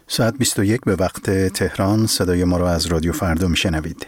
ساعت 21 به وقت تهران. صدای ما را از رادیو فردا میشنوید.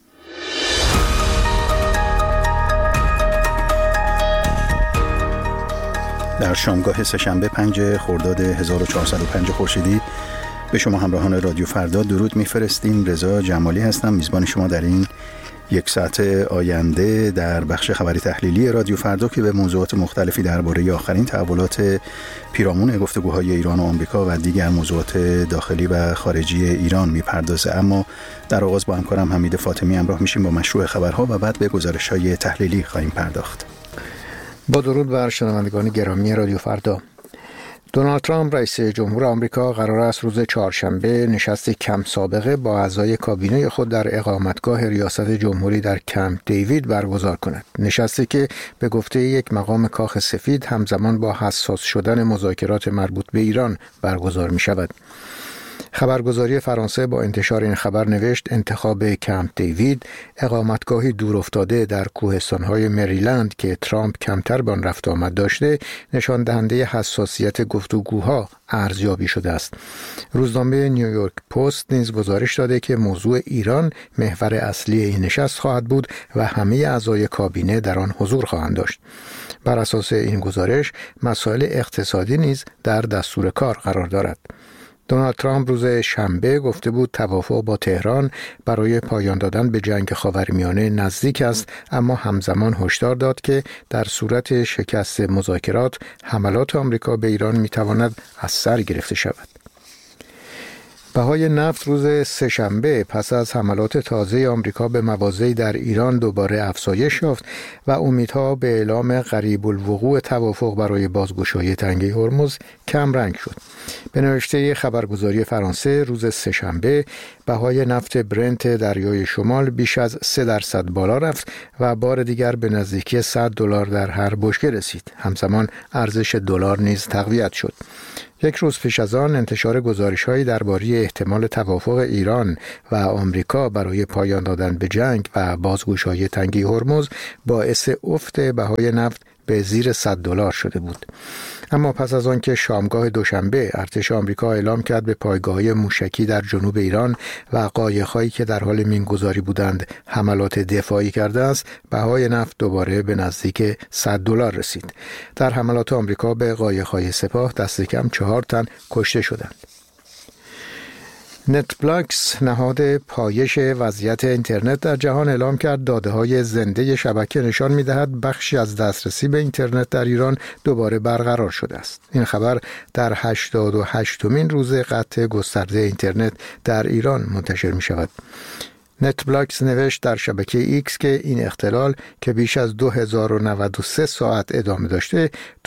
در شامگاه سه‌شنبه 5 خرداد 1405 خورشیدی به شما همراهان رادیو فردا درود میفرستیم. رضا جمالی هستم، میزبان شما در این یک ساعت آینده در بخش خبری تحلیلی رادیو فردا که به موضوعات مختلفی درباره آخرین تحولات پیرامون گفتگوهای ایران و آمریکا و دیگر موضوعات داخلی و خارجی ایران میپردازه. اما در آغاز با همکارم حمید فاطمی همراه میشیم با مشروع خبرها و بعد به گزارش‌های تحلیلی خواهیم پرداخت. با درود بر شنوندگان گرامی رادیو فردا. دونالد ترامپ رئیس جمهور آمریکا قرار است روز چهارشنبه نشستی کم سابقه با اعضای کابینه خود در اقامتگاه ریاست جمهوری در کمپ دیوید برگزار کند. نشستی که به گفته یک مقام کاخ سفید همزمان با حساس شدن مذاکرات مربوط به ایران برگزار می شود. خبرگزاری فرانسه با انتشار این خبر نوشت انتخاب کمپ دیوید، اقامتگاهی دور افتاده در کوهستان‌های مریلند که ترامپ کمتر به آن رفت آمد داشته، نشان دهنده حساسیت گفتگوها ارزیابی شده است. روزنامه نیویورک پست نیز گزارش داده که موضوع ایران محور اصلی این نشست خواهد بود و همه اعضای کابینه در آن حضور خواهند داشت. بر اساس این گزارش، مسائل اقتصادی نیز در دستور کار قرار دارد. دونالد ترامپ روز شنبه گفته بود توافق با تهران برای پایان دادن به جنگ خاورمیانه نزدیک است، اما همزمان هشدار داد که در صورت شکست مذاکرات حملات آمریکا به ایران میتواند از سر گرفته شود. بهای نفت روز سه‌شنبه پس از حملات تازه آمریکا به مواضعی در ایران دوباره افزایش یافت و امیدها به اعلام قریب الوقوع توافق برای بازگشایی تنگه هرمز کم رنگ شد. به نوشته خبرگزاری فرانسه روز سه‌شنبه بهای نفت برنت دریای شمال بیش از 3% بالا رفت و بار دیگر به نزدیکی $100 در هر بشکه رسید. همزمان ارزش دلار نیز تقویت شد. یک روز پیش از آن انتشار گزارش‌هایی درباره احتمال توافق ایران و آمریکا برای پایان دادن به جنگ و بازگشایی تنگه هرمز باعث افت بهای نفت به زیر $100 شده بود. اما پس از آن که شامگاه دوشنبه ارتش آمریکا اعلام کرد به پایگاه‌های موشکی در جنوب ایران و قایق‌هایی که در حال مینگذاری بودند حملات دفاعی کرده است، بهای نفت دوباره به نزدیک $100 رسید. در حملات آمریکا به قایق‌های سپاه دست کم 4 تن کشته شدند. نتبلاکس، نهاد پایش وضعیت اینترنت در جهان، اعلام کرد داده‌های زنده شبکه نشان می‌دهد بخشی از دسترسی به اینترنت در ایران دوباره برقرار شده است. این خبر در 88مین روز قطع گسترده اینترنت در ایران منتشر می‌شود. نتبلاکس نوشت در شبکه ایکس که این اختلال که بیش از 2093 ساعت ادامه داشته،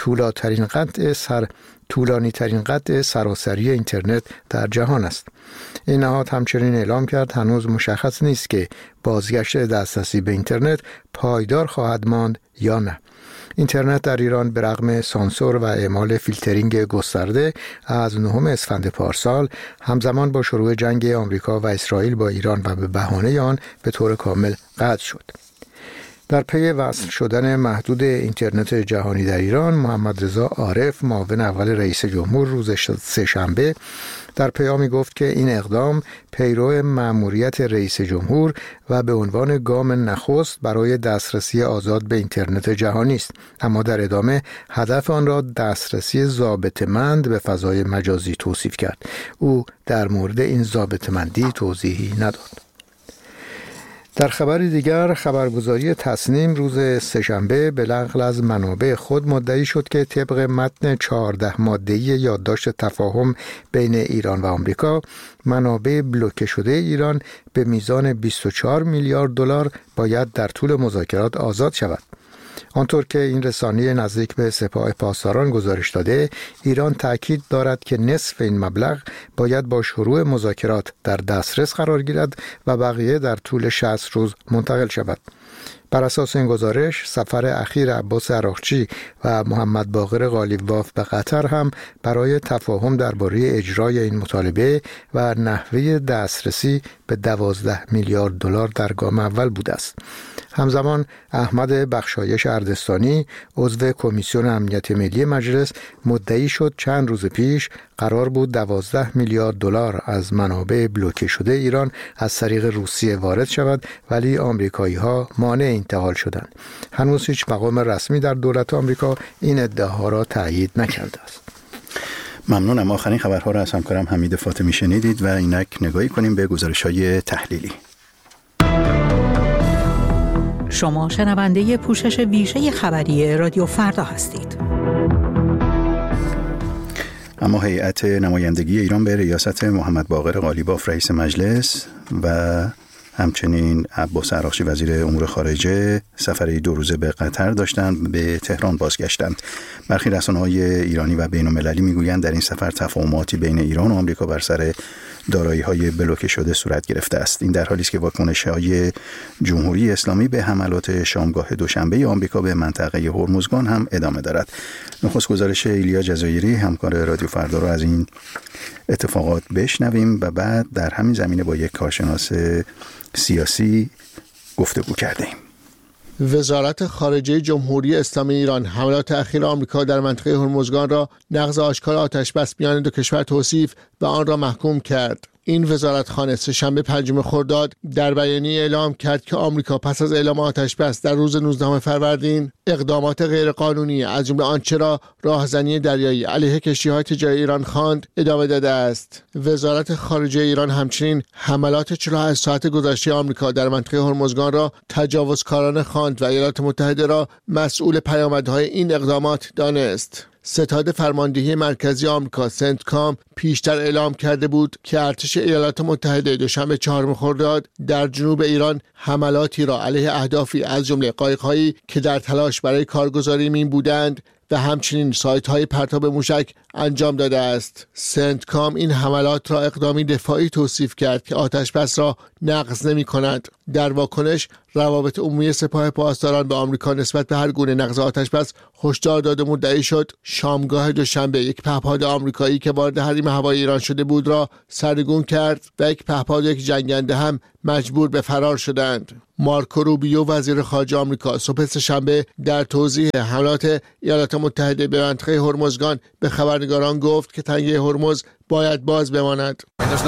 طولانی ترین قطع سراسری اینترنت در جهان است. این نهاد همچنین اعلام کرد هنوز مشخص نیست که بازگشت دسترسی به اینترنت پایدار خواهد ماند یا نه. اینترنت در ایران به رغم سانسور و اعمال فیلترینگ گسترده از 9 اسفند پارسال همزمان با شروع جنگ آمریکا و اسرائیل با ایران و به بهانه آن به طور کامل قطع شد. در پی وصل شدن محدود اینترنت جهانی در ایران، محمد رضا عارف، معاون اول رئیس جمهور، روز سه‌شنبه در پیامی گفت که این اقدام پیرو مأموریت رئیس جمهور و به عنوان گام نخست برای دسترسی آزاد به اینترنت جهانی است، اما در ادامه هدف آن را دسترسی ضابطه‌مند به فضای مجازی توصیف کرد. او در مورد این ضابطه‌مندی توضیحی نداد. در خبری دیگر، خبرگزاری تصنیم روز سه‌شنبه به نقل از منابع خود مدعی شد که طبق متن 14 ماده‌ای یادداشت تفاهم بین ایران و آمریکا، منابع بلوکه شده ایران به میزان $24 میلیارد باید در طول مذاکرات آزاد شود. آنطور که این رسانه نزدیک به سپاه پاسداران گزارش داده، ایران تاکید دارد که نصف این مبلغ باید با شروع مذاکرات در دسترس قرار گیرد و بقیه در طول 60 روز منتقل شود. بر اساس این گزارش سفر اخیر عباس عراقچی و محمد باقر قالیباف به قطر هم برای تفاهم درباره اجرای این مطالبه و نحوه دسترسی به 12 میلیارد دلار در گام اول بوده است. همزمان احمد بخشایش اردستانی عضو کمیسیون امنیت ملی مجلس مدعی شد چند روز پیش قرار بود 12 میلیارد دلار از منابع بلوکه شده ایران از طریق روسیه وارد شود، ولی آمریکایی‌ها مانع انتقال شدند. هنوز هیچ مقام رسمی در دولت آمریکا این ادعاها را تایید نکرده است. ممنونم. آخرین خبرها را از همکارم حمید فاطمی شنیدید و اینک نگاهی کنیم به گزارش‌های تحلیلی. شما شنونده پوشش ویژه خبری رادیو فردا هستید. اما هیئت نمایندگی ایران به ریاست محمد باقر قالیباف رئیس مجلس و همچنین عباس عراقچی وزیر امور خارجه سفری 2 روزه به قطر داشتند، به تهران بازگشتند. برخی رسانه‌های ایرانی و بین‌المللی میگویند در این سفر تفاهماتی بین ایران و آمریکا بر سر دارایی‌های بلوکه شده صورت گرفته است. این در حالی است که واکنش‌های جمهوری اسلامی به حملات شامگاه دوشنبه آمریکا به منطقه هرمزگان هم ادامه دارد. نخست گزارش ایلیا جزایری همکار رادیو فردا را از این اتفاقات بشنویم و بعد در همین زمینه با یک کارشناس سیاسی گفتگو کردیم. وزارت خارجه جمهوری اسلامی ایران حملات اخیر آمریکا در منطقه هرمزگان را نقض آشکار آتش‌بس میان دو کشور توصیف و آن را محکوم کرد. این وزارتخانه سه‌شنبه 5 خرداد در بیانیه اعلام کرد که آمریکا پس از اعلام آتش‌بس در روز 19 فروردین اقدامات غیرقانونی از جمله آنچه را راهزنی دریایی علیه کشتی‌های تجاری ایران خواند ادامه داده است. وزارت خارجه ایران همچنین حملات 48 ساعت گذشته آمریکا در منطقه هرمزگان را تجاوزکارانه خواند و ایالات متحده را مسئول پیامدهای این اقدامات دانست. ستاد فرماندهی مرکزی آمریکا سنتکام پیشتر اعلام کرده بود که ارتش ایالات متحده دوشنبه 4 خرداد در جنوب ایران حملاتی را علیه اهدافی از جمله قایق‌هایی که در تلاش برای کارگزاری مین بودند و همچنین سایت‌های پرتاب موشک انجام داده است. سنتکام این حملات را اقدامی دفاعی توصیف کرد که آتش‌بس را نقض نمی‌کند. در واکنش روابط عمومی سپاه پاسداران به آمریکا نسبت به هر گونه نقض آتش‌بس هشدار داد و مدعی شد شامگاه دوشنبه یک پهپاد آمریکایی که وارد حریم هوایی ایران شده بود را سرنگون کرد و یک پهپاد و یک جنگنده هم مجبور به فرار شدند. مارکو روبیو وزیر خارجه آمریکا صبح سه‌شنبه در توضیح حملات ایالات متحده به منطقه هرمزگان به خبرنگاران گفت که تنگه هرمز باید باز بماند.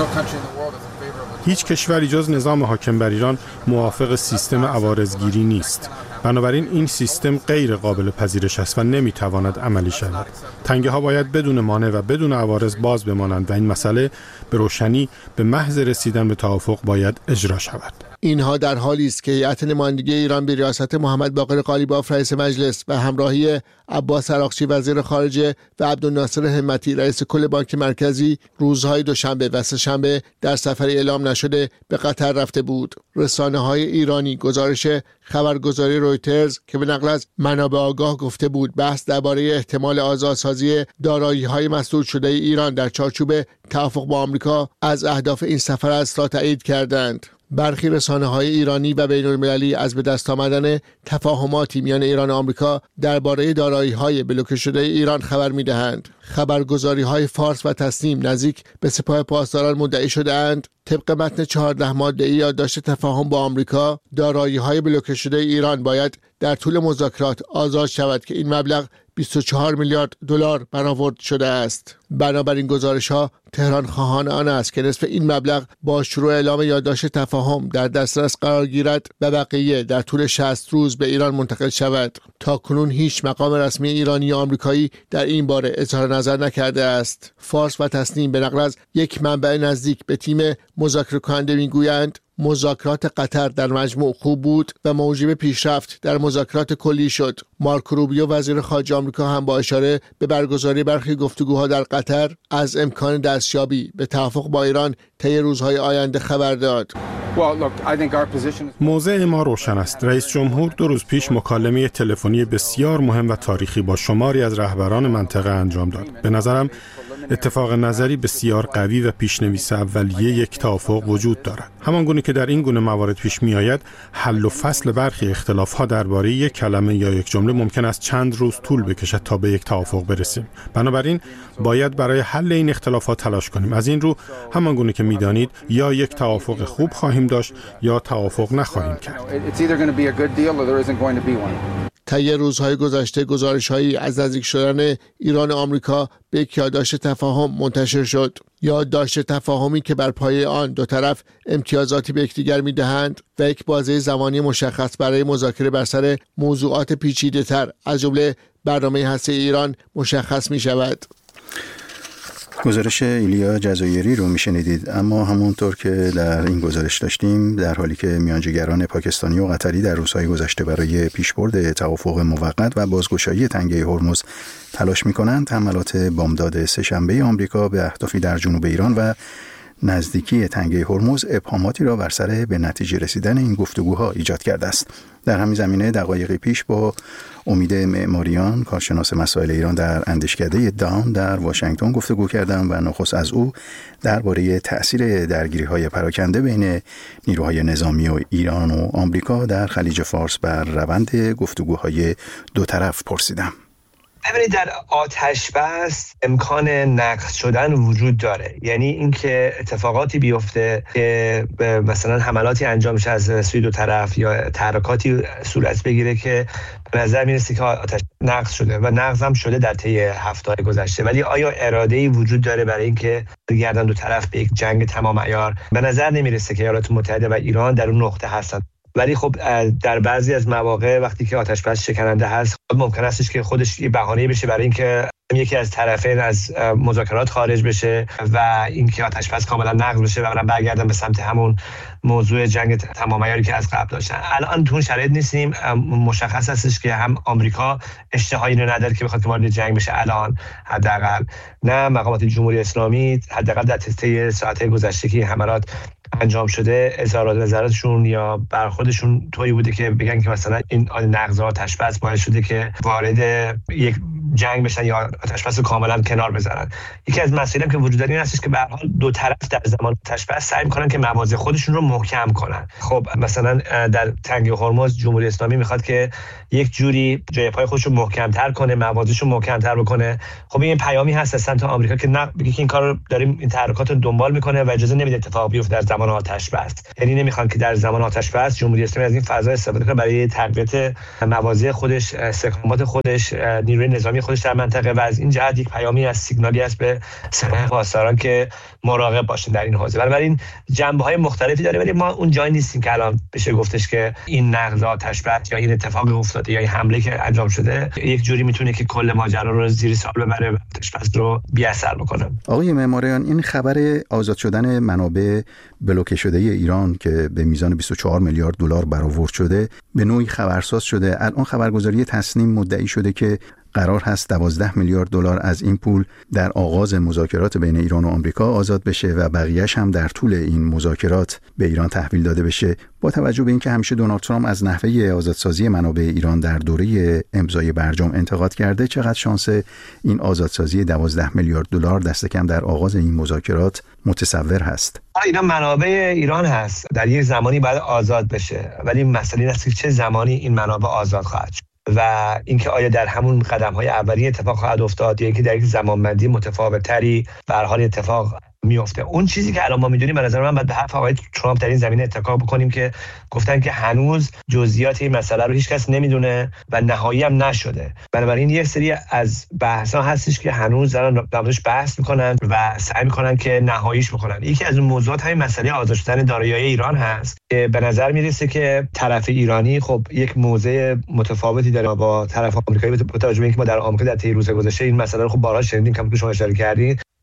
هیچ کشوری جز نظام حاکم بر ایران موافق سیستم عوارضگیری نیست. بنابراین این سیستم غیر قابل پذیرش است و نمیتواند عملی شود. تنگه ها باید بدون مانع و بدون عوارض باز بمانند و این مسئله به روشنی به محض رسیدن به توافق باید اجرا شود. اینها در حالی است که هیئت نمایندگی ایران به ریاست محمد باقر قالیباف رئیس مجلس و همراهی عباس عراقچی وزیر خارجه و عبدالناصر همتی رئیس کل بانک مرکزی روزهای دوشنبه و سه‌شنبه در سفری اعلام نشده به قطر رفته بود. رسانه‌های ایرانی گزارش خبرگزاری رویترز که به نقل از منابع آگاه گفته بود بحث درباره احتمال آزادسازی دارایی‌های مسدود شده ایران در چارچوب توافق با آمریکا از اهداف این سفر است را تایید کردند. برخی رسانه‌های ایرانی و بین‌المللی از به دست آمدن تفاهماتی میان ایران و آمریکا درباره دارایی‌های بلوکه شده ایران خبر می‌دهند. خبرگزاری‌های فارس و تسنیم نزدیک به سپاه پاسداران مدعی شده‌اند طبق متن 14 ماده‌ای یادداشت تفاهم با آمریکا دارایی‌های بلوکه شده ایران باید در طول مذاکرات آزاد شود که این مبلغ 24 میلیارد دلار برآورد شده است. بنابراین گزارش‌ها تهران خواهان آن است که نصف این مبلغ با شروع اعلام یادداشت تفاهم در دسترس قرار گیرد و بقیه در طول 60 روز به ایران منتقل شود. تاکنون هیچ مقام رسمی ایرانی یا آمریکایی در این باره اظهار نظر نکرده است. فارس و تسنیم به نقل از یک منبع نزدیک به تیم مذاکره کننده میگویند مذاکرات قطر در مجموع خوب بود و موجب پیشرفت در مذاکرات کلی شد. مارکو روبیو وزیر خارجه آمریکا هم با اشاره به برگزاری برخی گفتگوها در قطر از امکان دستیابی به توافق با ایران طی روزهای آینده خبر داد. موضع ما روشن است. رئیس جمهور 2 روز پیش مکالمه تلفنی بسیار مهم و تاریخی با شماری از رهبران منطقه انجام داد. به نظرم اتفاق نظری بسیار قوی و پیشنویس اولیه یک توافق وجود دارد. همان گونه که در این گونه موارد پیش می آید، حل و فصل برخی اختلاف‌ها درباره یک کلمه یا یک جمله ممکن است چند روز طول بکشد تا به یک توافق برسیم. بنابراین باید برای حل این اختلافات تلاش کنیم. از این رو همان گونه که می‌دانید یا یک توافق خوب خواهیم داشت یا توافق نخواهیم کرد. طی روزهای گذشته گزارش‌هایی از نزدیک شدن ایران و آمریکا به یک یادداشت تفاهم منتشر شد. یادداشت تفاهمی که بر پایه آن دو طرف امتیازاتی به یکدیگر می‌دهند و یک بازه زمانی مشخص برای مذاکره بر سر موضوعات پیچیده‌تر از جمله برنامه هسته ایران مشخص می‌شود. گزارش ایلیا جزایری رو میشنیدید. اما همونطور که در این گزارش داشتیم، در حالی که میانجیگران پاکستانی و قطری در روزهای گذشته برای پیشبرد توافق موقت و بازگشایی تنگه هرمز تلاش میکنند، حملات بامداد سه‌شنبه آمریکا به اهدافی در جنوب ایران و نزدیکی تنگه هرمز ابهاماتی را بر سر به نتیجه رسیدن این گفتگوها ایجاد کرده است. در همین زمینه دقایقی پیش با امید معماریان، کارشناس مسائل ایران در اندیشکده داون در واشنگتن گفتگو کردم و نخست از او درباره تأثیر درگیری‌های پراکنده بین نیروهای نظامی و ایران و آمریکا در خلیج فارس بر روند گفتگوهای دو طرف پرسیدم. ببینید، در آتش بس امکان نقض شدن وجود داره. یعنی اینکه اتفاقاتی بیفته که مثلا حملاتی انجام شه از سوی دو طرف یا تحرکاتی صورت بگیره که به نظر میرسه که آتش نقض شده و نقض هم شده در طی هفته‌های گذشته. ولی آیا اراده‌ای وجود داره برای اینکه برگردن دو طرف به یک جنگ تمام عیار؟ به نظر نمیرسه که ایالات متحده و ایران در اون نقطه هستن. ولی خب در بعضی از مواقع وقتی که آتش بس شکننده هست، ممکن استش که خودش یه بهانه‌ای بشه برای اینکه یکی از طرفین از مذاکرات خارج بشه و اینکه آتش بس کاملا نقض بشه و برگردن به سمت همون موضوع جنگ تمام عیاری که از قبل داشتن. الان تو اون شرایط نیستیم. مشخص هستش که هم آمریکا اشتهایی رو نداره که بخواد که وارد جنگ بشه الان، حداقل نه مقامات جمهوری اسلامی، حداقل در طی ساعت‌های گذشته که حملات انجام شده اظهارات نظراتشون یا برخوردشون طوری بوده که بگن که مثلا این نقض آتش بس باعث شده که وارد یک جنگ بشن یا آتش بس رو کاملا کنار بذارن. یکی از مسائلی که وجود داره این هستش که به هر حال دو طرف در زمان آتش بس سعی می‌کنن که مواضع خودشون رو محکم کنن. خب مثلا در تنگه هرمز جمهوری اسلامی میخواد که یک جوری جای پای خودش رو محکم‌تر کنه، مواضعش رو محکم‌تر بکنه. خب این پیامی هست از سمت آمریکا که نه، بگه که این کارو داریم، این تحرکات رو دنبال میکنه و اجازه نمیده اتفاق بیفته در زمان آتش بس. یعنی نمیخوان که در زمان آتش بس جمهوری اسلامی از این فضا استفاده کنه برای تقویت مواضع خودش، استحکامات خودش، نیروی نظامی خودش در منطقه و از این جهت یک پیامی از سیگنالی است به سپاه پاسداران که مراقب باشن در این حوزه. بنابراین جنبه‌های مختلفی داره، ولی ما اون جایی نیستیم که الان بشه گفتش که این نقض آتش بس یا این اتفاق افتاده یا این حمله که انجام شده یک جوری میتونه که کل ماجرا رو زیر سوال ببره و آتش بس رو بی‌اثر بکنه. آقای معماریان، این خبر آزاد شدن منابع بلوکه شده ایران که به میزان 24 میلیارد دلار برآورد شده به نوعی خبرساز شده. الان خبرگزاری تصنیم مدعی شده که قرار هست 12 میلیارد دلار از این پول در آغاز مذاکرات بین ایران و آمریکا آزاد بشه و بقیه‌اش هم در طول این مذاکرات به ایران تحویل داده بشه. با توجه به اینکه همیشه دونالد ترامپ از نحوه آزادسازی منابع ایران در دوره امضای برجام انتقاد کرده، چقدر شانس این آزادسازی 12 میلیارد دلار دست کم در آغاز این مذاکرات متصور هست؟ اینا منابع ایران هست، در یک زمانی باید آزاد بشه، ولی مسئله این است که چه زمانی این منابع آزاد خواهد شد و اینکه آیا در همون قدم‌های اولیه اتفاق خواهد افتاد یا اینکه در یک زمانبندی متفاوت‌تری به هر حال اتفاق میفته. اون چیزی که الان ما می‌دونیم به نظر من باید به حرف آقای ترامپ در این زمینه اتکا بکنیم که گفتن که هنوز جزئیات این مسئله رو هیچ کس نمیدونه و نهایی هم نشده. بنابراین یک سری از بحث‌ها هستش که هنوز دارن درش بحث می‌کنن و سعی می‌کنن که نهاییش بکنن. یکی از اون موضوعات همین مسئله آزاد شدن دارایی‌های ایران هست که به نظر میرسه که طرف ایرانی خب یک موضع متفاوتی داره با طرف آمریکایی، با توجه به اینکه ما در آمریکا در طی روزهای گذشته این مسئله رو خب بارها شنیدیم که شما اشاره کردید.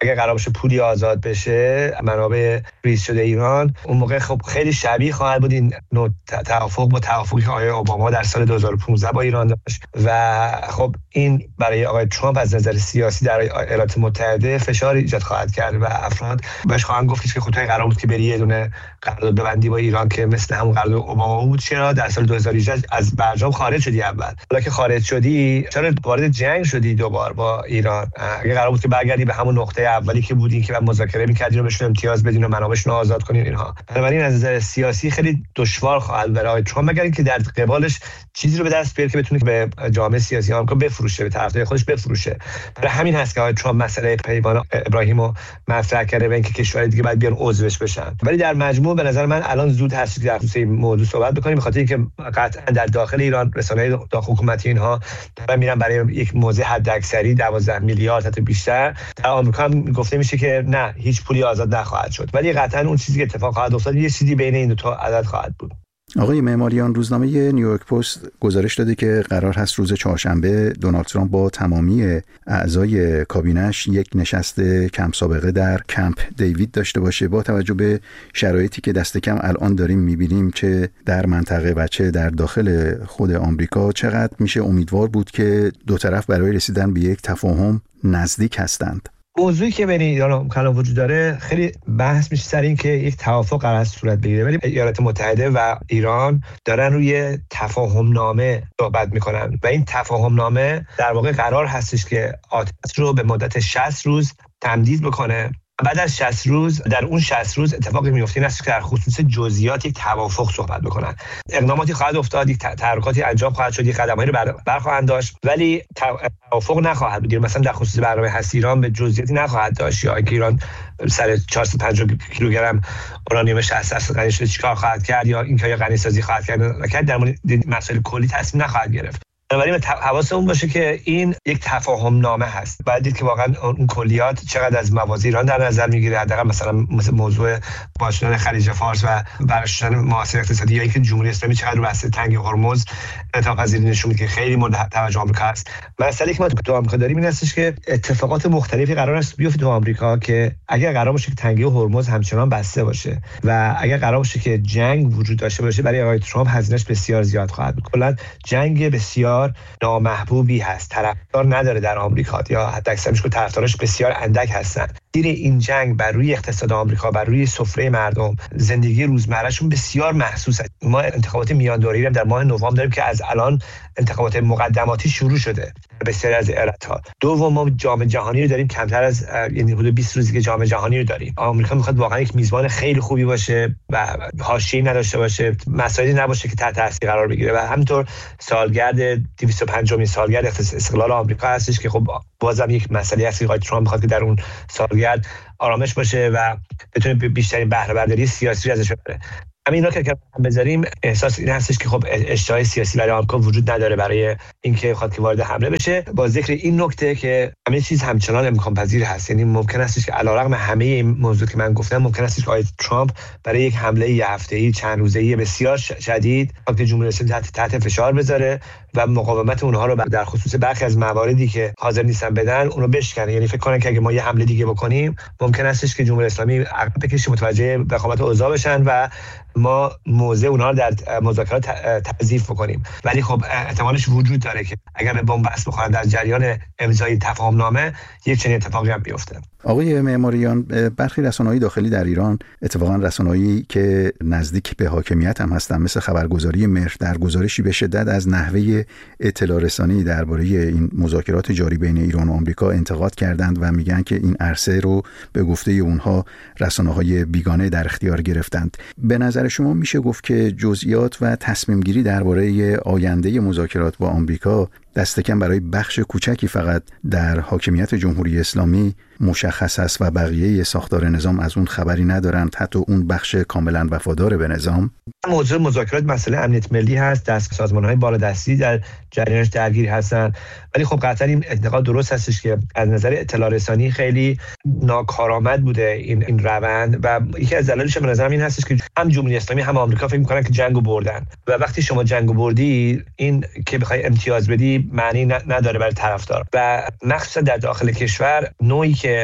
اگه قرار باشه پولی آزاد بشه منابع ریز شده ایران، اون موقع خب خیلی شبیه خواهد بود این نوع توافق با توافقی که آقای اوباما در سال 2015 با ایران داشت و خب این برای آقای ترامپ از نظر سیاسی در ایالات متحده فشار ایجاد خواهد کرد و افراد بهش خواهند گفت که خب تو قرار بود که بری یه دونه قرارداد ببندی با ایران که مثل همون قرارداد اوباما بود، چرا در سال 2018 از برجام خارج شدی؟ اول حالا که خارج شدی چرا وارد جنگ شدی دوبار با ایران؟ اگه قرار بود که برگردی به همون نقطه اولی که بودی که بعد مذاکره می‌کردین و بهشون امتیاز بدین و منابعشون رو آزاد کنین اینها، بنابراین از نظر سیاسی خیلی دشوار خواهد برای ترامپ مگر اینکه در قبالش چیزی رو به دست بیاره که بتونه به جامعه سیاسی آمریکا بفروشه، به طرفدار خودش بفروشه. برای همین هست که آقای ترامپ مسئله پیمان ابراهیمو مطرح کرده و اینکه کشورهای دیگه باید بیان عضوش بشن. ولی در مجموع به نظر من الان زود هست که در خصوص این موضوع صحبت بکنیم، بخاطر اینکه قطعا در داخل ایران رسانه‌های داخل حکومتی اینها دارن میرن برای یک موضع حداکثری 12 میلیارد تا بیشتر. در آمریکا هم گفته میشه که نه هیچ پولی آزاد نخواهد شد، ولی قطعا اون چیزی که اتفاق خواهد افتاد یه چیزی بین این دو تا عدد خواهد بود. آقای معماریان، روزنامه نیویورک پست گزارش داده که قرار هست روز چهارشنبه دونالد ترامپ با تمامی اعضای کابینش یک نشست کم سابقه در کمپ دیوید داشته باشه. با توجه به شرایطی که دست کم الان داریم می‌بینیم چه در منطقه و چه در داخل خود آمریکا، چقدر میشه امیدوار بود که دو طرف برای رسیدن به یک تفاهم نزدیک هستند؟ موضوعی که بین ایران و آمریکا وجود داره خیلی بحث میشه سر این که یک توافق قرار صورت بگیره، ولی ایالات متحده و ایران دارن روی تفاهم نامه صحبت میکنن و این تفاهم نامه در واقع قرار هستش که آتش رو به مدت 60 روز تمدید بکنه. بعد از 60 روز در اون 60 روز اتفاقی میفته این است که در خصوص جزئیات یک توافق صحبت بکنن. اقداماتی خواهد افتاد، یک تحرکاتی انجام خواهد شد، یک قدمایی رو برخواهند داشت، ولی توافق نخواهد بود. مثلا در خصوص برنامه هسته ایران به جزئیاتی نخواهد داشت، یا اینکه ایران سر 450 کیلوگرم اورانیوم 60% غنی شده چیکار خواهد کرد، یا اینکه یا غنی سازی خواهد کرد. در مورد مسائل کلی تصمیم نخواهد گرفت. بنابراین حواسمون باشه که این یک تفاهم نامه هست. باید دید که واقعا اون کلیات چقدر از موازی ایران در نظر میگیره، حداقل مثلا موضوع باز شدن خلیج فارس و برشتن معاصر اقتصادی، یا اینکه جمهوری اسلامی چقدر رو بحث تنگ هرمز انعطاف پذیری نشون میده که خیلی مورد توجه آمریکا است. مسئله که ما تو آمریکا داریم این هستش که اتفاقات مختلفی قرار است بیفته تو آمریکا که اگر قرار باشه که تنگی هرمز همچنان بسته باشه و اگر قرار باشه که جنگ وجود داشته باشه، برای آقای ترامپ هزینه‌اش بسیار زیاد خواهد بود. کلا جنگ بسیار نامحبوبی هست، طرفدار نداره در آمریکا، یا حتی اکثر میشه که طرفدارش بسیار اندک هستن. زیر این جنگ بر روی اقتصاد آمریکا، بر روی سفره مردم، زندگی روزمرهشون بسیار محسوس است. ما انتخابات میان دوره‌ای هم در ماه نوامبر داریم که از الان انتخابات مقدماتی شروع شده بسیاری از ایالت‌ها. دوم ما جام جهانی رو داریم، کمتر از یعنی حدود 20 روزی که جام جهانی رو داریم. آمریکا میخواد واقعا یک میزبان خیلی خوبی باشه و حاشیه‌ای نداشته باشه، مسائلی نباشه که تحت تاثیر قرار بگیره. و همینطور سالگرد 250مین سالگرد استقلال آمریکا هستش که خب بازم یک مسئله است که آقای ترامپ میخواد که در اون سالگرد آرامش باشه و بتونه بیشترین بهره برداری سیاسی ازش ببره. همین که بذاریم احساس این هستش که خب اشتهای سیاسی برای آمریکا وجود نداره برای اینکه بخواد که وارد حمله بشه، با ذکر این نکته که همه چیز همچنان امکان پذیر هست. یعنی ممکن است که علیرغم همه این موضوع که من گفتم، ممکن است که آقای ترامپ برای یک حمله یه هفته‌ای چند روزه‌ای بسیار شدید وقت جمهوری اسلامی تحت فشار بذاره و مقاومت اونها رو در خصوص برخی از مواردی که حاضر نیستن بدن اون رو بشکنه. یعنی فکر کنن که اگه ما یه حمله دیگه بکنیم ممکن است که جمهوری اسلامی عقب بکشه، متوجه وخامت اوضاع بشن و ما موضع اونها رو در مذاکرات تضعیف بکنیم. ولی خب احتمالش وجود داره که اگر به بمب بس بخورن در جریان امضای تفاهم نامه یک چنین اتفاقی هم بیفته. آقای معماریان، برخی رسانه‌های داخلی در ایران، اتفاقا رسانه‌ای که نزدیک به حاکمیت هم هستن، مثل خبرگزاری مهر، در گزارشی به شدت از نحوه اطلاع رسانی درباره این مذاکرات جاری بین ایران و آمریکا انتقاد کردند و میگن که این عرصه رو به گفته اونها رسانه‌های بیگانه در اختیار گرفتند. به نظر شما میشه گفت که جزئیات و تصمیم گیری درباره آینده مذاکرات با آمریکا دست کم برای بخش کوچکی فقط در حاکمیت جمهوری اسلامی مشخص است و بقیه ساختار نظام از اون خبری ندارند، حتی اون بخش کاملا وفادار به نظام؟ موضوع مذاکرات مسئله امنیت ملی هست، دست سازمان‌های بالادستی در جریانش درگیر هستن. ولی خب قطعا این انتقاد درست هستش که از نظر اطلاع رسانی خیلی ناکارآمد بوده این روند و یکی از دلایلش به نظرم این هستش که هم جمهوری اسلامی هم آمریکا فکر می‌کنن که جنگو بردن و وقتی شما جنگو بردی، این که بخوای امتیاز بدی معنی نداره برای طرفدار و مخصوصا در داخل کشور. نوعی که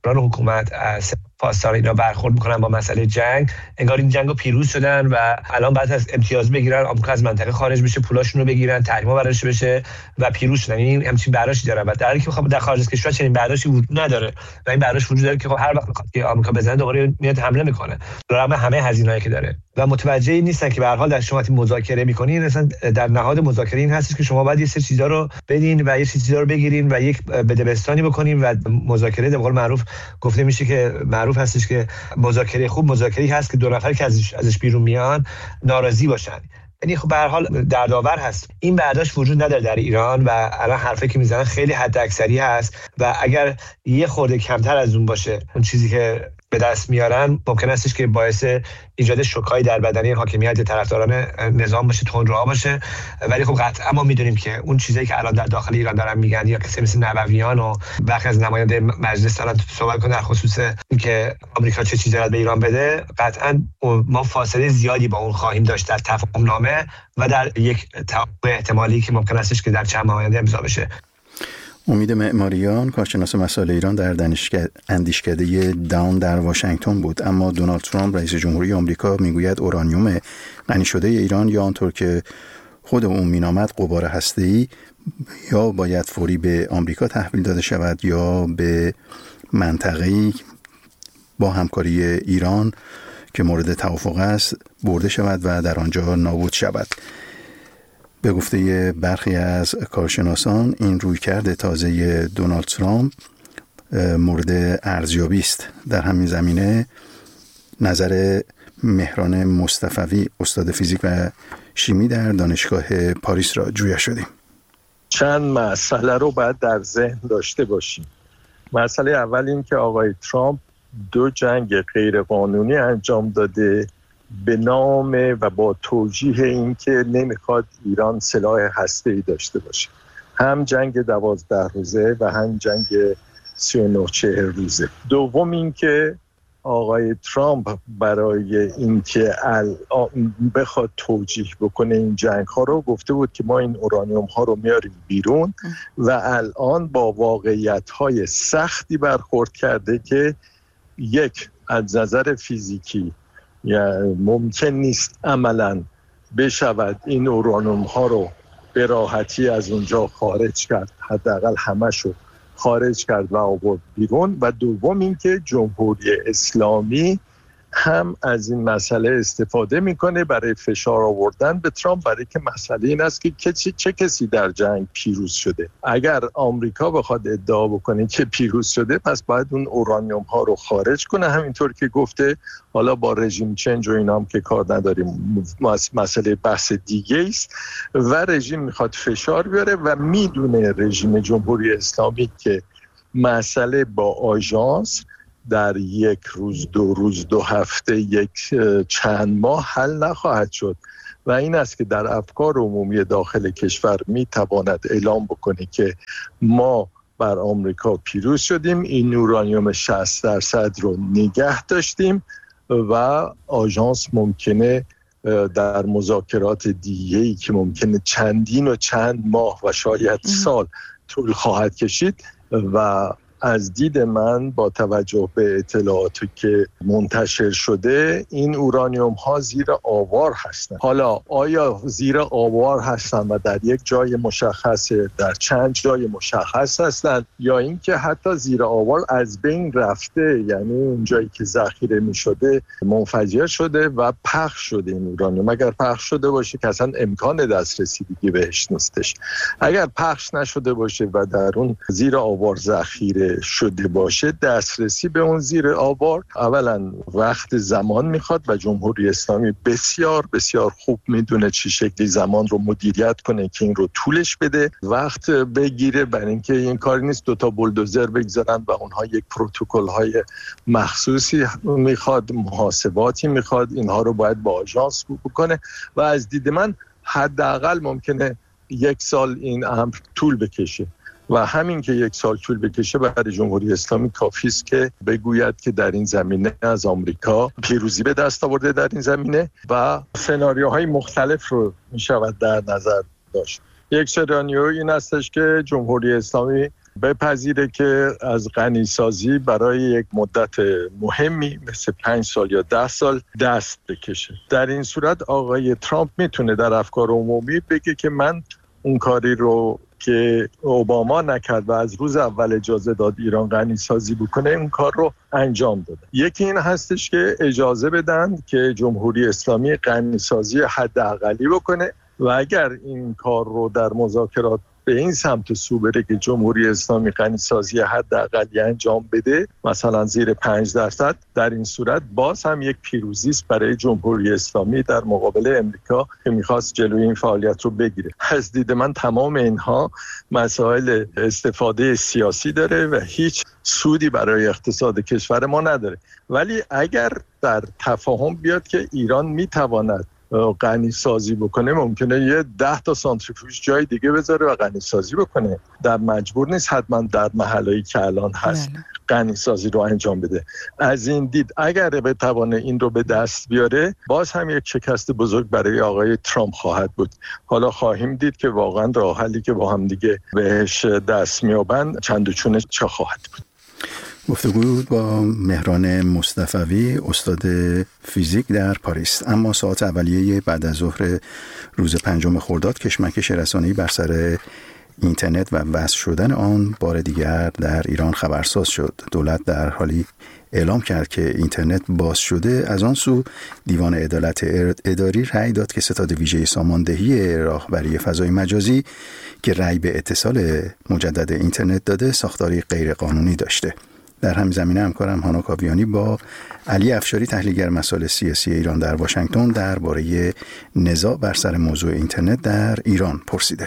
حکومت از پاسداران اینا برخورد میکنن با مسئله جنگ، انگار این جنگو پیروز شدن و الان بعد از امتیاز بگیرن، آمریکا از منطقه خارج بشه، پولاشون رو بگیرن، تحریما برداشته بشه و پیروز شدن. این همچین برداشتی دارن و در حالی که خب در خارج از کشور چنین برداشتی وجود نداره و این برداشت وجود داره که خب هر وقت که آمریکا بزنه دوباره میاد حمله میکنه رغم همه هزینه‌ای که داره و متوجه نیستن که به هر حال در شما وقتی مذاکره میکنین مثلا در نهاد مذاکره این هستش که شما باید یه سری چیزا رو بدین و یه سری چیزا رو بگیرین و یک بدبستانی بکنین و مذاکره به قول معروف گفته میشه که معروف هستش که مذاکره خوب مذاکره هست که دو نفر که ازش بیرون میان ناراضی باشن. یعنی خب به هر حال دردآور هست. این برداشت وجود نداره در ایران و الان حرفی که میزنن خیلی حداکثری هست و اگر یه خورده کمتر از اون باشه اون چیزی که به دست میارن ممکن استش که باعث ایجاد شوکای در بدنه حاکمیت طرفداران نظام باشه، تندروها باشه. ولی خب قطعا ما میدونیم که اون چیزایی که الان در داخل ایران دارن میگن یا کسی مثل نوویان و برخی از نماینده مجلس دارن صحبت کنن در خصوص اینکه آمریکا چه چیزی به ایران بده، قطعا ما فاصله زیادی با اون خواهیم داشت در تفاهم نامه و در یک توافق احتمالی که ممکن استش که در چند ماه آینده امضا بشه. امید معماریان کارشناس مسائل ایران در اندیشکده داون در واشنگتن بود. اما دونالد ترامپ رئیس جمهوری آمریکا میگوید اورانیوم غنی شده ایران یا آنطور که خود او مینامد غبار هسته‌ای یا باید فوری به آمریکا تحویل داده شود یا به منطقه‌ای با همکاری ایران که مورد توافق است برده شود و در آنجا نابود شود. به گفته برخی از کارشناسان این رویکرد تازه دونالد ترامپ مورد ارزیابی است. در همین زمینه نظر مهران مصطفوی استاد فیزیک و شیمی در دانشگاه پاریس را جویا شدیم. چند مسئله رو باید در ذهن داشته باشیم. مسئله اول این که آقای ترامپ 2 جنگ غیرقانونی انجام داده به نام و با توجیه این که نمیخواد ایران سلاح هسته‌ای داشته باشه، هم جنگ 12 روزه و هم جنگ 39-40 روزه. دوم این که آقای ترامپ برای اینکه بخواد توجیه بکنه این جنگ ها رو گفته بود که ما این اورانیوم ها رو میاریم بیرون و الان با واقعیت های سختی برخورد کرده که یک از نظر فیزیکی یعنی ممکن نیست عملاً بشود این اورانیوم ها رو به راحتی از اونجا خارج کرد، حداقل همشو خارج کرد و آورد بیرون. و دوم این که جمهوری اسلامی هم از این مسئله استفاده میکنه برای فشار آوردن به ترامپ، برای که مسئله این است که چه کسی در جنگ پیروز شده. اگر آمریکا بخواد ادعا بکنه که پیروز شده پس باید اون اورانیوم ها رو خارج کنه، همینطور که گفته. حالا با رژیم چنج و اینا هم که کار نداریم، مسئله بحث دیگه است و رژیم میخواد فشار بیاره و میدونه رژیم جمهوری اسلامی که مسئله با آژانس در 1 روز 2 روز 2 هفته چند ماه حل نخواهد شد و این است که در افکار عمومی داخل کشور میتواند اعلام بکنه که ما بر آمریکا پیروز شدیم، این اورانیوم 60% رو نگه داشتیم و آژانس ممکنه در مذاکرات دیگه‌ای که ممکنه چندین و چند ماه و شاید سال طول خواهد کشید و از دید من با توجه به اطلاعاتی که منتشر شده این اورانیوم ها زیر آوار هستند. حالا آیا زیر آوار هستند و در یک جای مشخص، در چند جای مشخص هستند، یا اینکه حتی زیر آوار از بین رفته، یعنی اون جایی که ذخیره می شده منفجر شده و پخش شده این اورانیوم. اگر پخش شده باشه که اصلا امکان دسترسی دیگه بهش نیستش. اگر پخش نشده باشه و در اون زیر آوار ذخیره شده باشه، دسترسی به اون زیر آوار اولا وقت زمان میخواد و جمهوری اسلامی بسیار بسیار خوب میدونه چه شکلی زمان رو مدیریت کنه که این رو طولش بده، وقت بگیره. برای اینکه این کاری نیست 2 تا بولدوزر بگذارن و اونها یک پروتکل های مخصوصی میخواد، محاسباتی میخواد، اینها رو باید با آژانس بکنه و از دید من حداقل ممکنه 1 سال این امر طول بکشه و همین که 1 سال طول بکشه برای جمهوری اسلامی کافی است که بگوید که در این زمینه از آمریکا پیروزی به دست آورده در این زمینه و سناریوهای مختلف رو می شود در نظر داشت. یک سناریو این هستش که جمهوری اسلامی بپذیره که از غنیسازی برای یک مدت مهمی مثل 5 سال یا 10 سال دست بکشه. در این صورت آقای ترامپ میتونه در افکار عمومی بگه که من اون کاری رو که اوباما نکرد و از روز اول اجازه داد ایران غنیسازی بکنه اون کار رو انجام داده. یکی این هستش که اجازه بدن که جمهوری اسلامی غنیسازی حداقلی بکنه و اگر این کار رو در مذاکرات به این سمت سو بره که جمهوری اسلامی غنیسازی حداقلی انجام بده، مثلا زیر 5%، در این صورت باز هم یک پیروزی است برای جمهوری اسلامی در مقابل امریکا که میخواست جلوی این فعالیت رو بگیره. از دید من تمام اینها مسائل استفاده سیاسی داره و هیچ سودی برای اقتصاد کشور ما نداره. ولی اگر در تفاهم بیاد که ایران میتواند غنی سازی بکنه، ممکنه یه 10 تا سانتریفیوژ جای دیگه بذاره و غنی سازی بکنه. در مجبور نیست حتما در محلهایی که الان هست غنی سازی رو انجام بده. از این دید اگر بتوانه این رو به دست بیاره، باز هم یک شکست بزرگ برای آقای ترامپ خواهد بود. حالا خواهیم دید که واقعا راه حلی که با هم دیگه بهش دست میابند چند و چونه چه خواهد بود. گفتگو با مهران مصطفوی، استاد فیزیک در پاریس. اما ساعت اولیه بعد از ظهر روز 5 خرداد کشمکش رسانه‌ای بر سر اینترنت و وصل شدن آن بار دیگر در ایران خبرساز شد. دولت در حالی اعلام کرد که اینترنت باز شده. از آن سو دیوان عدالت اداری رأی داد که ستاد ویژه ساماندهی راهبری فضای مجازی که رأی به اتصال مجدد اینترنت داده ساختاری غیرقانونی داشته. در همین زمینه همکارم هانا کاویانی با علی افشاری، تحلیلگر مسائل سیاسی ایران در واشنگتن، درباره نزاع بر سر موضوع اینترنت در ایران پرسیده.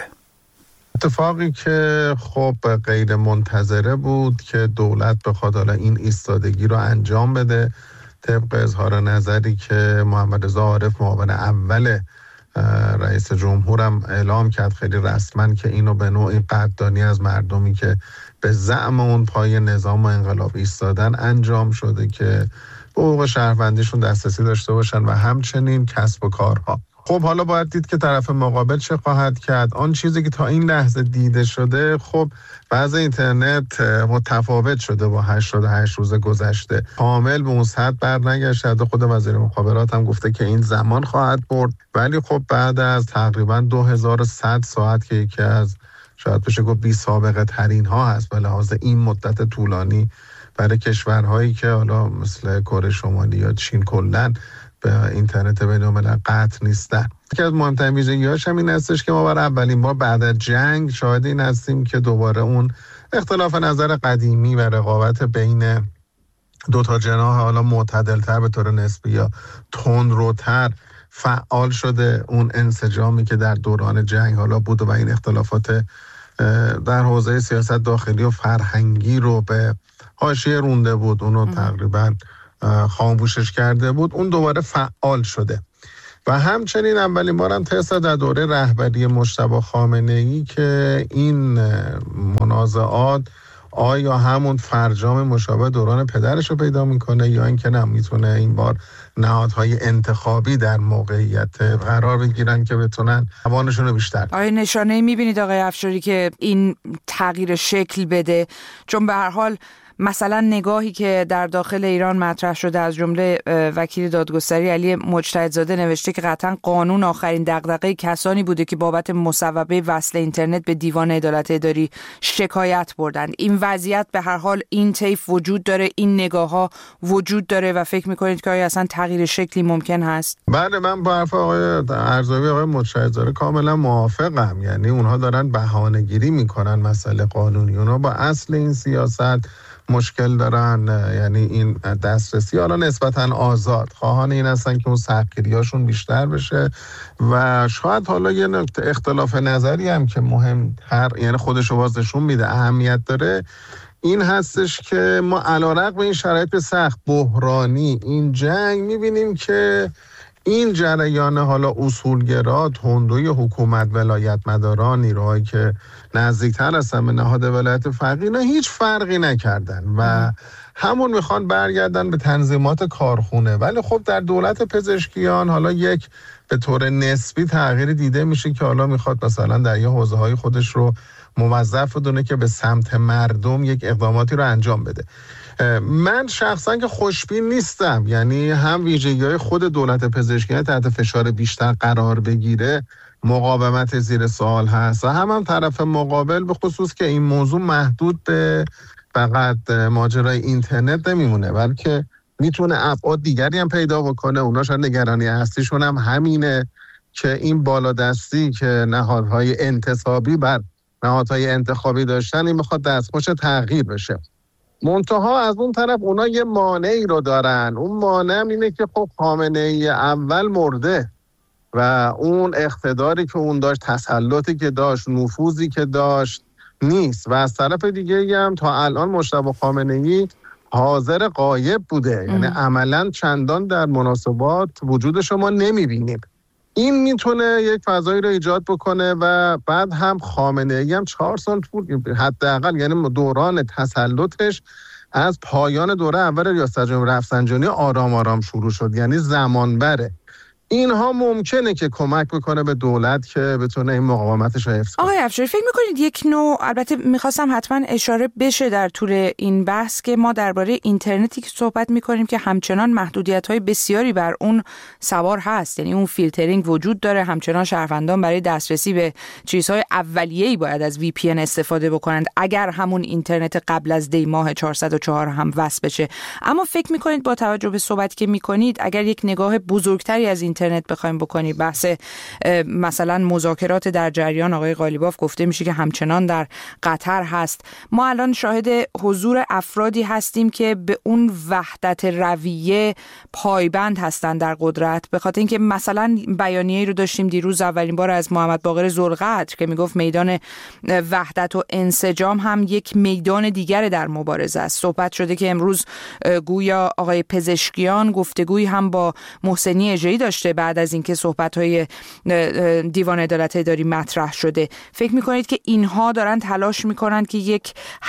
اتفاقی که خب غیر منتظره بود که دولت بخواد حالا این ایستادگی رو انجام بده، طبق اظهار نظری که محمد رضا عارف معاون اول رئیس جمهورم اعلام کرد خیلی رسما که اینو به نوعی قدردانی از مردمی که به زعم اون پای نظام و انقلاب ایستادن انجام شده که به حقوق شهروندیشون دسترسی داشته باشن و همچنین کسب و کارها. خب حالا باید دید که طرف مقابل چه خواهد کرد. آن چیزی که تا این لحظه دیده شده، خب وضع اینترنت متفاوت شده با 88 روز گذشته، کامل به اون سطح برنگشته. خود وزیر مخابرات هم گفته که این زمان خواهد برد، ولی خب بعد از تقریبا 2100 ساعت که یکی از شاید بشه گفت بی سابقه ترین ها هست به لحاظ این مدت طولانی برای کشورهایی که حالا مثل کره شمالی یا چین کلن به اینترنت بین‌الملل قطع نیستن. یکی از مهمترین ویژگی‌هاش هم این هستش که ما برای اولین بار بعد از جنگ شاهد این هستیم که دوباره اون اختلاف نظر قدیمی و رقابت بین دو تا جناح حالا معتدل‌تر به طور نسبی یا تندروتر فعال شده. اون انسجامی که در دوران جنگ حالا بود و این اختلافات در حوزه سیاست داخلی و فرهنگی رو به حاشیه رونده بود، اونو تقریباً خاموشش کرده بود، اون دوباره فعال شده. و همچنین اولین بارم تست در دوره رهبری مجتبی خامنه‌ای که این منازعات آیا همون فرجام مشابه دوران پدرش رو پیدا میکنه یا اینکه نه میتونه این بار نهادهای انتخابی در موقعیت قرار بگیرن که بتونن توانشون رو بیشتر. آیا نشانه‌ای میبینید آقای افشاری که این تغییر شکل بده؟ چون به هر حال مثلا نگاهی که در داخل ایران مطرح شده از جمله وکیل دادگستری علی مجتهدزاده نوشته که قطعا قانون آخرین دغدغه کسانی بوده که بابت مصوبه وصل اینترنت به دیوان عدالت اداری شکایت بردند. این وضعیت به هر حال این طیف وجود داره، این نگاه‌ها وجود داره و فکر می‌کنید که آیا اصلا تغییر شکلی ممکن هست؟ بله، من با حرف آقای ارزاوی آقای مجتهدزاده کاملا موافقم. یعنی اونها دارن بهانه‌گیری میکنن مسئله قانونی، اونها با اصل این سیاست مشکل دارن. یعنی این دسترسی حالا نسبتاً آزاد خواهان این هستن که اون سختگیریاشون بیشتر بشه و شاید حالا یه نکته اختلاف نظری هم که مهمتر یعنی خودش رو بازشون میده اهمیت داره این هستش که ما علیرغم این شرایط سخت بحرانی این جنگ میبینیم که این جریان حالا اصولگرا، تندروی حکومت، ولایت مداران، نیروهایی که نزدیکتر هستن به نهاد ولایت فقیه نه هیچ فرقی نکردن و همون میخوان برگردن به تنظیمات کارخونه. ولی خب در دولت پزشکیان حالا یک به طور نسبی تغییری دیده میشه که حالا میخواد مثلا در یه حوزه‌های خودش رو موظف بدونه که به سمت مردم یک اقداماتی رو انجام بده. من شخصا که خوشبین نیستم، یعنی هم ویژگی‌های خود دولت پزشکی تحت فشار بیشتر قرار بگیره، مقاومت زیر سوال هست و هم طرف مقابل، به خصوص که این موضوع محدود به فقط ماجرای اینترنت نمیمونه، بلکه میتونه ابعاد دیگری هم پیدا بکنه. اونا شاید نگرانی اصلیشون هم همینه که این بالادستی که نهادهای انتصابی بر نهادهای انتخابی داشتن، این میخواد دستخوش تغییر بشه. منتها از اون طرف اونا یه مانعی رو دارن. اون مانع اینه که خب خامنه‌ای اول مرده و اون اقتداری که اون داشت، تسلطی که داشت، نفوذی که داشت نیست. و از طرف دیگه هم تا الان مجتبی خامنه‌ای حاضر غایب بوده، یعنی عملاً چندان در مناسبات وجودش ما نمیبینیم. این میتونه یک فضایی رو ایجاد بکنه و بعد هم خامنه‌ای هم 4 سال طول حداقل، یعنی دوران تسلطش از پایان دوره اول ریاست جمهوری رفسنجانی آرام آرام شروع شد، یعنی زمان بره. اینها ممکنه که کمک بکنه به دولت که بتونه این مقاومتش رو حفظ کنه. آقای افشاری فکر میکنید یک نوع، البته میخواستم حتما اشاره بشه در طول این بحث که ما درباره اینترنتی که صحبت میکنیم که همچنان محدودیت‌های بسیاری بر اون سوار هست، یعنی اون فیلترینگ وجود داره، همچنان شهروندان برای دسترسی به چیزهای اولیه‌ای باید از VPN استفاده بکنند اگر همون اینترنت قبل از دی ماه 404 هم وصل بشه. اما فکر میکنید با توجه به صحبتی که میکنید، اگر یک نگاه بزرگتری از اینترنت بخوایم بکنیم، بحث مثلا مذاکرات در جریان، آقای قالیباف گفته میشه که همچنان در قطر هست. ما الان شاهد حضور افرادی هستیم که به اون وحدت رویه پایبند هستند در قدرت، به خاطر اینکه مثلا بیانیه‌ای رو داشتیم دیروز اولین بار از محمد باقر ذوالقدر که میگفت میدان وحدت و انسجام هم یک میدان دیگر در مبارزه است. صحبت شده که امروز گویا آقای پزشکیان گفتگویی هم با محسنی اژه‌ای داشته بعد از اینکه صحبت‌های دیوان عدالت اداری مطرح شده. فکر می‌کنید که اینها دارن تلاش می‌کنند که یک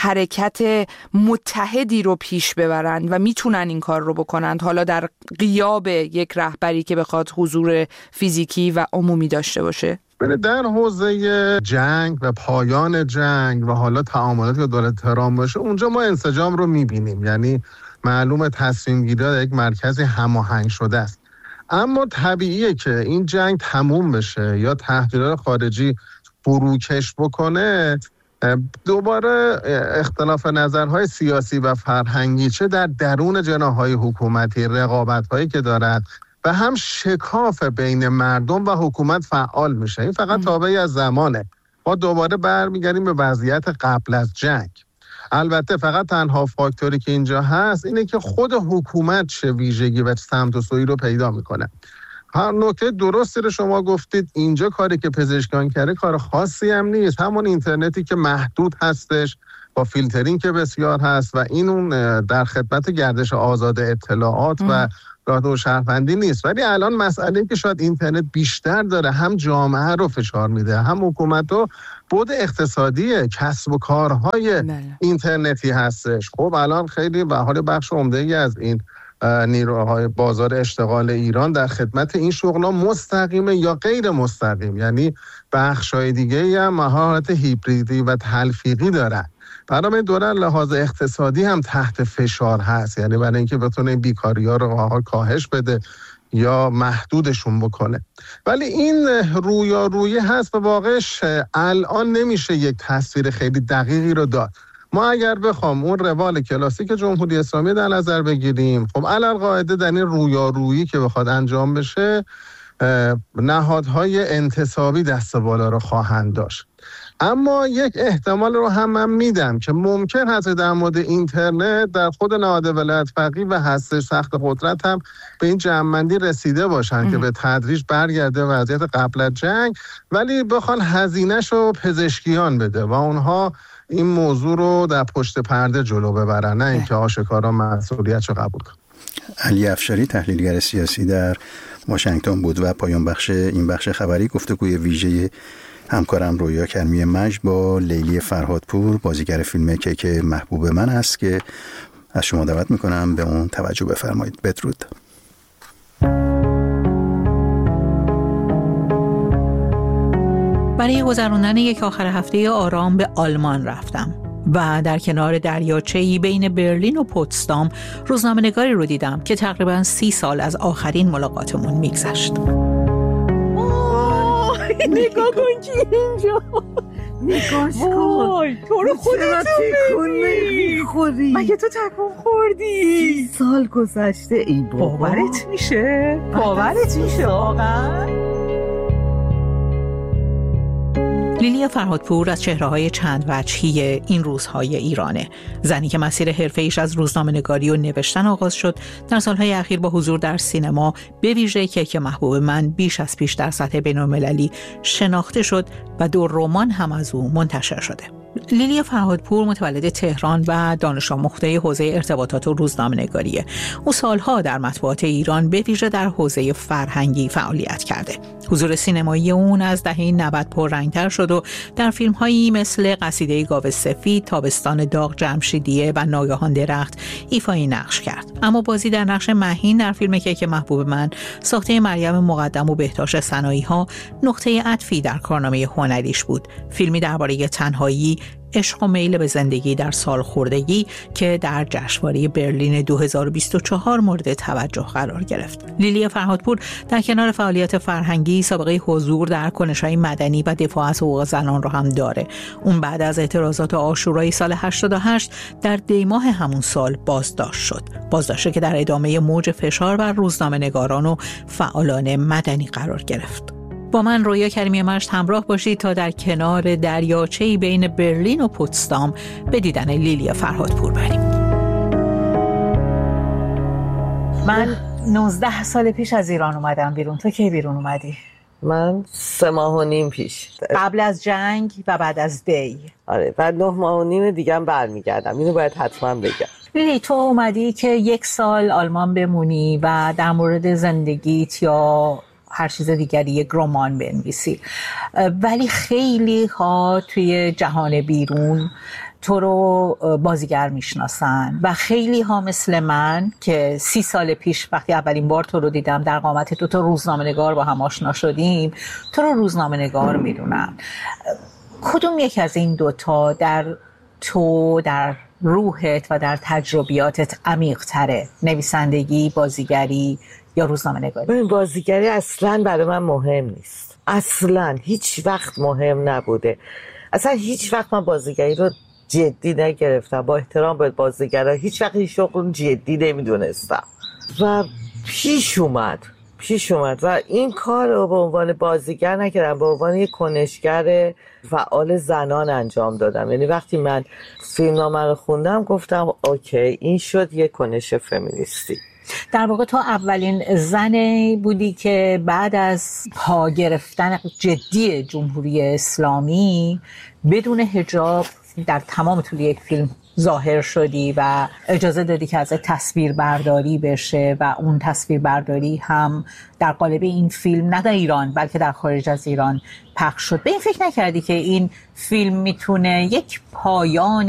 حرکت متحدی رو پیش ببرند و میتونن این کار رو بکنند، حالا در غیاب یک رهبری که بخواد حضور فیزیکی و عمومی داشته باشه؟ در حوزه جنگ و پایان جنگ و حالا تعاملاتی که دولت تهران باشه، اونجا ما انسجام رو می‌بینیم، یعنی معلومه تصمیم گیری در یک مرکزی هماهنگ شده است. اما طبیعیه که این جنگ تموم بشه یا تهدیدات خارجی فروکش بکنه، دوباره اختلاف نظرهای سیاسی و فرهنگی، چه در درون جناح‌های حکومتی، رقابت‌هایی که دارد و هم شکاف بین مردم و حکومت فعال میشه. این فقط تابعی از زمانه. ما دوباره برمیگردیم به وضعیت قبل از جنگ. البته فقط تنها فاکتوری که اینجا هست اینه که خود حکومت چه ویژگی و سمت و سویی رو پیدا میکنه. هر نکته درستی رو شما گفتید، اینجا کاری که پزشکان کرده کار خاصی هم نیست، همون اینترنتی که محدود هستش با فیلترینگ که بسیار هست و این اون در خدمت گردش آزاد اطلاعات و راه شهروندی نیست. ولی الان مسئله که شاید اینترنت بیشتر داره، هم جامعه رو فشار میده، هم حکومت رو، بود اقتصادی کسب و کارهای اینترنتی هستش. خب الان خیلی به حال بخش عمده‌ای از این نیروهای بازار اشتغال ایران در خدمت این شغل‌ها مستقیمه یا غیر مستقیم، یعنی بخش‌های دیگه‌ای هم حالت هیبریدی و تلفیقی دارن. برای دوره لحاظ اقتصادی هم تحت فشار هست، یعنی برای اینکه بتونه بیکاری‌ها رو کاهش بده یا محدودشون بکنه. ولی این رویارویی هست و واقعش الان نمیشه یک تصویر خیلی دقیقی رو داد. ما اگر بخوام اون روال کلاسیک جمهوری اسلامی در نظر بگیریم، خب علالقاعده در این رویارویی که بخواد انجام بشه، نهادهای انتصابی دست بالا رو خواهند داشت. اما یک احتمال رو هم من میدم که ممکن هست در مورد اینترنت در خود نهاد ولایت فقیه و هسته سخت قدرت هم به این جمع‌بندی رسیده باشن که به تدریج برگرده وضعیت قبل از جنگ، ولی بخوان هزینه‌ش رو پزشکیان بده و اونها این موضوع رو در پشت پرده جلو ببرن، نه اینکه آشکارا مسئولیتش رو قبول کنن. علی افشاری تحلیلگر سیاسی در واشنگتن بود و پایان بخش این بخش خبری گفتگوی ویژه همکارم رویا کرمی مجد با لیلی فرهادپور، بازیگر فیلم کیک محبوب من است که از شما دعوت میکنم به اون توجه بفرمایید. بدرود. برای گذراندن یک آخر هفته آرام به آلمان رفتم و در کنار دریاچه‌ای بین برلین و پوتسدام روزنامه‌نگاری رو دیدم که تقریباً 30 سال از آخرین ملاقاتمون میگذشت. نگاه کن که اینجا نگاش کن تو رو خودت میخوری مگه تو تکون خوردی 30 سال گذشته ای بابا باورت میشه واقعا. لیلیا فرهادپور از چهره‌های چند وجهی این روزهای ایرانه. زنی که مسیر حرفه‌ایش از روزنامه‌نگاری و نوشتن آغاز شد، در سالهای اخیر با حضور در سینما به ویژه که محبوب من بیش از پیش در سطح بین‌المللی شناخته شد و 2 رمان هم از او منتشر شده. لیلیا فرهادپور متولد تهران و دانش آموخته حوزه ارتباطات و روزنامه‌نگاریه. او سالها در مطبوعات ایران به ویژه در حوزه فرهنگی فعالیت کرده. حضور سینمایی اون از دهه 90 پررنگ‌تر شد و در فیلم‌هایی مثل قصیده گاو سفید، تابستان داغ جمشیدیه و ناگهان درخت ایفای نقش کرد. اما بازی در نقش مهین در فیلم که محبوب من، ساخته مریم مقدم و بهتاش سنایی‌ها نقطه عطفی در کارنامه هنریش بود. فیلمی درباره تنهایی، عشق و میل به زندگی در سالخوردگی که در جشنواره برلین 2024 مورد توجه قرار گرفت. لیلیا فرهادپور در کنار فعالیت فرهنگی سابقه حضور در کنش‌های مدنی و دفاع از حقوق زنان رو هم داره. اون بعد از اعتراضات عاشورای سال 88 در دیماه همون سال بازداشت شد. بازداشتی که در ادامه موج فشار بر روزنامه‌نگاران و فعالان مدنی قرار گرفت. با من رویا کریمی مشت همراه باشید تا در کنار دریاچه‌ای بین برلین و پوتسدام به دیدن لیلیا فرهادپور بریم. من 19 سال پیش از ایران اومدم بیرون. تو کی بیرون اومدی؟ من 3 ماه و نیم پیش. قبل از جنگ و بعد از دی. آره، بعد 9 ماه و نیم دیگه هم برمیگردم. اینو باید حتما بگم. لیلی، تو اومدی که 1 سال آلمان بمونی و در مورد زندگیت یا هر چیز دیگری یک رمان بنویسی، ولی خیلی ها توی جهان بیرون تو رو بازیگر میشناسن و خیلی ها مثل من که 30 سال پیش وقتی اولین بار تو رو دیدم در قامت تو روزنامه‌نگار با هم آشنا شدیم، تو رو روزنامه‌نگار میدونن. کدوم یک از این دوتا در تو، در روحت و در تجربیاتت عمیق تره؟ نویسندگی، بازیگری یا روزنامه‌نگاری؟ بازیگری اصلا برای من مهم نیست. اصلا هیچ وقت مهم نبوده. اصلا هیچ وقت من بازیگری رو جدی نگرفتم. با احترام به بازیگرها هیچ وقت این شغل جدی نمیدونستم و پیش اومد و این کار رو به عنوان بازیگر نکردم، به عنوان یک کنشگر فعال زنان انجام دادم. یعنی وقتی من فیلمنامه رو خوندم گفتم اوکی، این شد یک کنش فمینیستی. در واقع تو اولین زنی بودی که بعد از پا گرفتن جدی جمهوری اسلامی بدون حجاب در تمام طول یک فیلم ظاهر شدی و اجازه دادی که از تصویر برداری بشه و اون تصویر برداری هم در قالب این فیلم نه در ایران بلکه در خارج از ایران پخش شد. به این فکر نکردی که این فیلم میتونه یک پایان